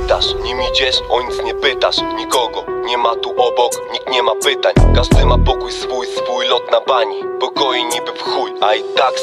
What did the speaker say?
pytasz, nim idziesz, o nic nie pytasz. Nikogo nie ma tu obok, nikt nie ma pytań. Każdy ma pokój swój lot na bani. Pokoi niby w chuj, a i tak